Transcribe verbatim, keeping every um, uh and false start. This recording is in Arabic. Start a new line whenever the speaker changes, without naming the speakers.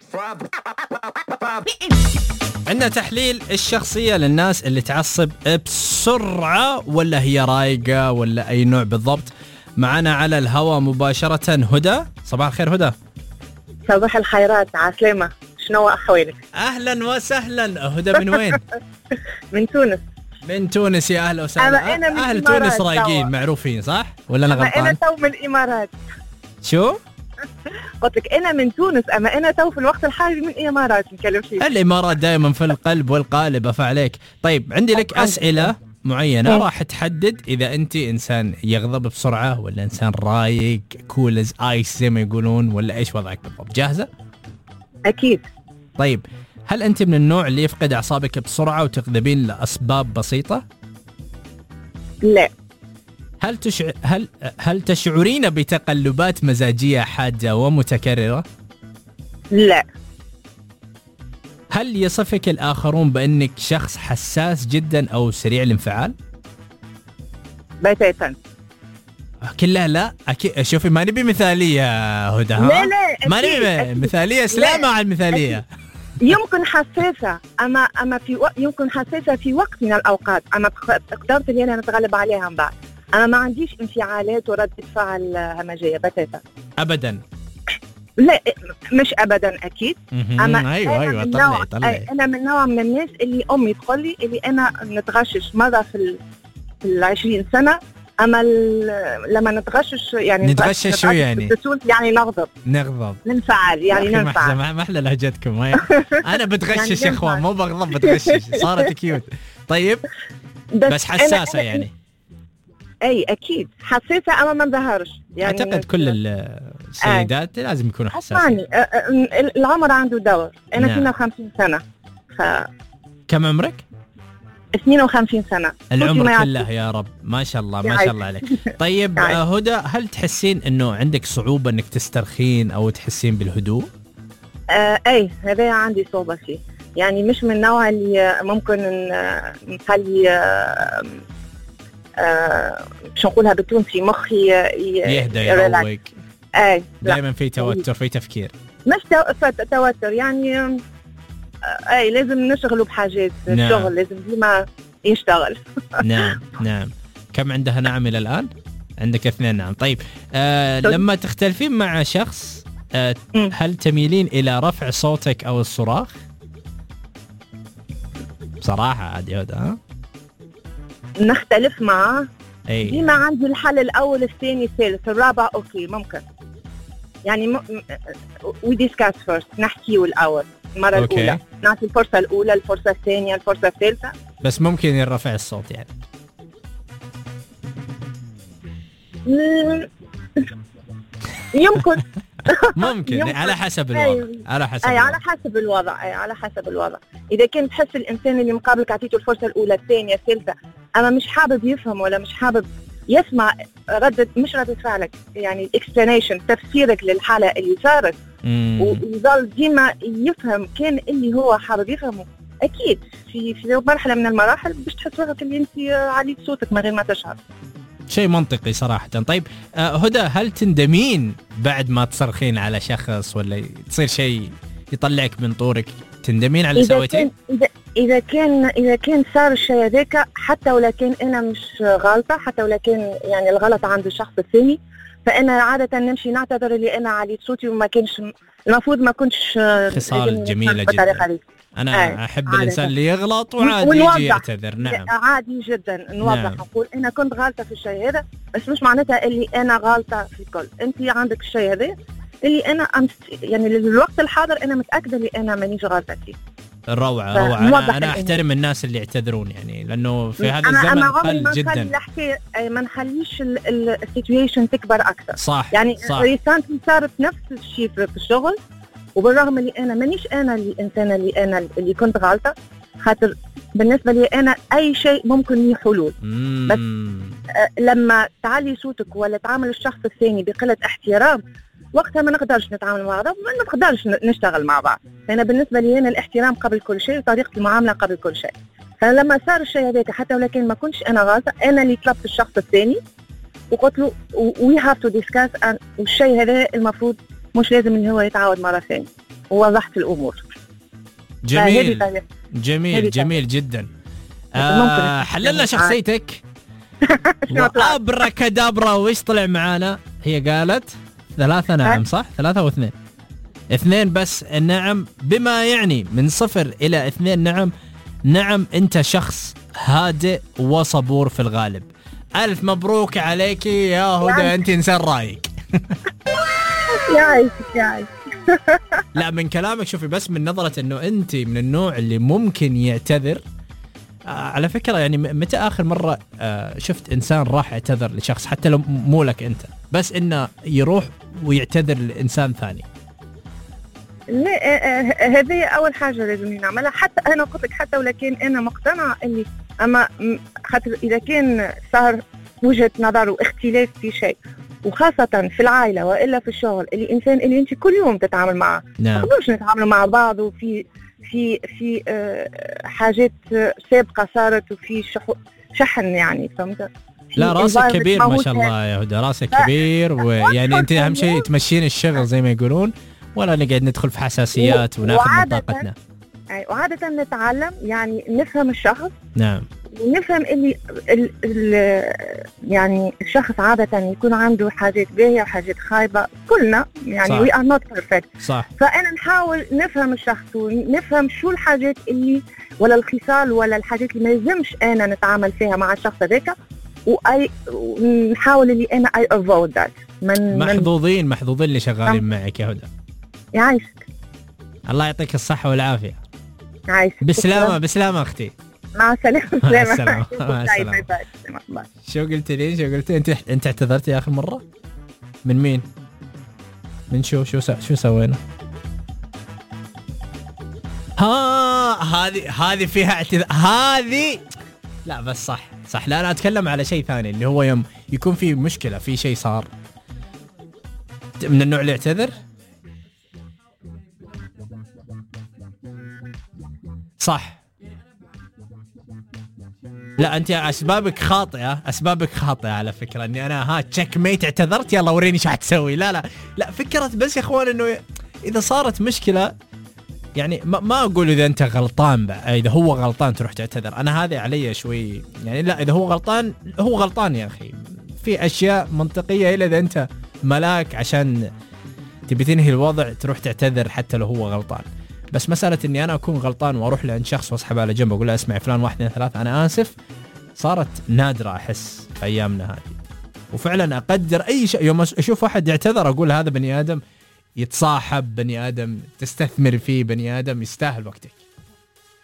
عندنا تحليل الشخصية للناس اللي تعصب بسرعة ولا هي رايقة ولا أي نوع بالضبط. معنا على الهواء مباشرة هدى. صباح الخير هدى.
صباح الخيرات عسلامة، شنو أحوالك؟
أهلا وسهلا. هدى من وين؟
من تونس.
من تونس، يا أهلا وسهلا. أهل تونس رايقين معروفين صح؟ ولا أنا غلطان؟
أنا تو من الإمارات.
شو؟
قلت لك أنا من تونس، أما أنا تو في الوقت الحالي من الإمارات نكلم فيك.
الإمارات دائما في القلب والقالب أفعليك. طيب عندي لك أسئلة معينة راح تحدد إذا أنت إنسان يغضب بسرعة ولا إنسان رايق كول از آيس زي ما يقولون، ولا إيش وضعك بالضبط؟ جاهزة؟
أكيد.
طيب هل أنت من النوع اللي يفقد أعصابك بسرعة وتغضبين لأسباب بسيطة؟
لا.
هل تشع... هل هل تشعرين بتقلبات مزاجية حادة ومتكررة؟
لا.
هل يصفك الآخرون بأنك شخص حساس جدا أو سريع الانفعال؟
بتاتا.
كلها لا. أكيد. شوفي ما نبي مثالية هدى. ها؟
لا لا.
ما نبي مثالية. سلامة على المثالية.
أكيد. يمكن حساسة، أما أما في و... يمكن حساسة في وقت من الأوقات، أما قدرت اللي أنا نتغلب عليها من بعد. أنا ما عنديش انفعالات وردة فعل همجية بتاتا.
أبدا.
لا مش أبدا أكيد.
أما أيوة أيوة طلعي طلعي.
أنا من نوع من الناس اللي أمي تقول لي اللي أنا نتغشش مرة في ال... في العشرين سنة، أما لما نتغشش يعني
نتغشش شو يعني؟
يعني نغضب
نغضب
ننفعل يعني ننفعل.
ما أحلى لهجتكم. أنا بتغشش يا إخوان، مو بغضب بتغشش. صارت كيوت. طيب بس, بس حساسة أنا يعني.
أي أكيد حساسة أما ما نظهرش يعني.
أعتقد كل السيدات أي. لازم يكونوا حساسين.
يعني العمر عنده دور. أنا نعم. اثنين وخمسين سنة. ف...
كم عمرك؟
اثنين وخمسين سنة.
العمر كله يا رب. ما شاء الله ما شاء الله عليك. طيب هدى، هل تحسين انه عندك صعوبة انك تسترخين او تحسين بالهدوء؟
آه اي هذا عندي صعوبة فيه، يعني مش من النوع اللي ممكن نخلي آه آه شو نقولها بالتونسي مخي
يهدى يروق.
اي
دائما في توتر في تفكير.
مش توتر يعني. اي لازم نشغله بحاجات. نعم. الشغل لازم ديما يشتغل.
نعم نعم. كم عندها نعم الى الان؟ عندك اثنين نعم. طيب آه لما تختلفين مع شخص آه هل تميلين الى رفع صوتك او الصراخ؟ بصراحة عادي هذا. ها
نختلف معه
اي
ديما عندي الحل الاول الثاني الثالث الرابع اوكي ممكن يعني م... we discuss first نحكيه الأول المرة أوكي. الأولى نعطي الفرصة الأولى الفرصة الثانية الفرصة الثالثة.
بس ممكن يرفع الصوت يعني.
يمكن
ممكن يمكن. على حسب الوضع. أي. على حسب
أي
الوضع.
على حسب الوضع. أي على حسب الوضع. إذا كان تحس الإنسان اللي مقابلك عطيته الفرصة الأولى الثانية الثالثة أما مش حابب يفهم ولا مش حابب يسمع ردة مش ردة فعلك يعني explanation تفسيرك للحالة اللي صارت ويظل ديما يفهم كان اللي هو حابب يفهمه، أكيد في في مرحلة من المراحل باش تحس روحك اللي أنت عليك صوتك من غير ما تشعر.
شيء منطقي صراحة. طيب آه هدى، هل تندمين بعد ما تصرخين على شخص ولا تصير شيء يطلعك من طورك تندمين على اللي سويتيه؟
إذا إذا كان إذا كان صار الشيء هذاك حتى ولا كان أنا مش غلطة، حتى ولا كان يعني الغلط عند الشخص الثاني، فأنا عادة نمشي نعتذر اللي أنا عليت صوتي وما كانش المفروض ما كنتش.
خصال جميلة جدا. أنا آه. أحب عادة. الإنسان اللي يغلط وعادي يجي يعتذر. نعم
عادي جدا نوضح. نعم. نقول أنا كنت غلطة في الشيء هذا بس مش معناتها اللي أنا غلطة في الكل. أنت عندك الشيء هذا اللي أنا أمس يعني للوقت الحاضر أنا متأكدة اللي أنا مانيش غلطة فيه.
روعة روعة. أنا, أنا أحترم الناس اللي يعتذرون يعني لأنه في هذا الزمن قل جدا.
ما نخليش السيتويشن تكبر أكثر.
صح
يعني
صح.
ريسانت صارت نفس الشيء في الشغل وبالرغم اللي أنا مانيش أنا الإنسان اللي أنا اللي كنت غلطة، خاطر بالنسبة لي أنا أي شيء ممكن لي حلول. بس لما تعلي صوتك ولا تعامل الشخص الثاني بقلة احترام وقتها ما نقدرش نتعامل مع بعض، ما نقدرش نشتغل مع بعض. أنا بالنسبة لي أنا الاحترام قبل كل شيء وطريقة المعاملة قبل كل شيء. فلما صار الشيء هذاك حتى ولكن ما كنتش أنا غلطة، أنا اللي طلبت الشخص الثاني وقلت له we have to discuss والشيء هذا المفروض مش لازم إن هو يتعاود مرة ثانية. ووضحت الامور.
جميل جميل جميل جدا. آه حللنا شخصيتك وابرا كدابرا. وإيش طلع معانا؟ هي قالت ثلاثة نعم صح؟ ثلاثة واثنين اثنين بس النعم، بما يعني من صفر إلى اثنين نعم. نعم أنت شخص هادئ وصبور في الغالب. ألف مبروك عليكي يا هدى، أنت إنسان رايق.
يا عايشك يا عايشك.
لا من كلامك شوفي، بس من نظرة أنه أنت من النوع اللي ممكن يعتذر. آه على فكرة يعني متى آخر مرة آه شفت إنسان راح يعتذر لشخص حتى لو مو لك أنت، بس إنه يروح ويعتذر لإنسان ثاني؟
لا هذه أول حاجة لازم نعملها. حتى أنا قلت لك حتى ولكن أنا مقتنعة اللي أما خاطر إذا كان صار وجهة نظر واختلاف في شيء، وخاصة في العائلة وإلا في الشغل، اللي إنسان اللي أنت كل يوم تتعامل معه،
نعم.
ما نقدرش نتعامل مع بعض وفي في في آه حاجات سابقة صارت وفي شحن يعني فهمت.
لا راسك كبير ما شاء الله يا هدى، راسك كبير، ويعني أنت أهم شيء تمشين الشغل زي ما يقولون، ولا نقعد ندخل في حساسيات وناخذ من طاقتنا.
أي وعادة نتعلم يعني نفهم الشخص.
نعم.
ونفهم اللي ال ال يعني الشخص عادة يكون عنده حاجات باهية وحاجات خايبة، كلنا يعني we are not perfect.
صح.
فأنا نحاول نفهم الشخص ونفهم شو الحاجات اللي ولا الخصال ولا الحاجات اللي ما يلزمش أنا نتعامل فيها مع الشخص هذاك، وأي ونحاول اللي أنا I avoid that. من
محظوظين من محظوظين اللي شغالين معك يا هدى.
يعيشك.
الله يعطيك الصحة والعافية.
يعيشك.
بسلامة بسلامة أختي.
مع السلامة.
مع السلامة. مع السلامة. شو قلت لي شو قلت أنت أنت اعتذرتي آخر مرة؟ من مين؟ من شو شو سو شو سوينا؟ ها هذه هذه فيها اعتذار هذه. لا بس صح صح. لا أنا أتكلم على شيء ثاني، اللي هو يوم يكون في مشكلة في شيء صار، من النوع اللي يعتذر. صح. لا انت اسبابك خاطئه، اسبابك خاطئه على فكره، اني انا ها تشيك ميت اعتذرت يلا وريني شو حتسوي. لا لا لا فكره بس يا اخوان انه اذا صارت مشكله يعني ما, ما اقول اذا انت غلطان بقى، اذا هو غلطان تروح تعتذر، انا هذه علي شوي يعني. لا اذا هو غلطان هو غلطان يا اخي، في اشياء منطقيه الا اذا انت ملاك عشان تبي تنهي الوضع تروح تعتذر حتى لو هو غلطان. بس مسألة إني أنا أكون غلطان وأروح لعند شخص وأسحبه على جنب وأقول له اسمع فلان واحد اثنين ثلاثة أنا آسف، صارت نادرة أحس في أيامنا هذه. وفعلا أقدر أي شيء يوم أشوف واحد يعتذر أقول هذا بني آدم يتصاحب، بني آدم تستثمر فيه، بني آدم يستاهل وقتك.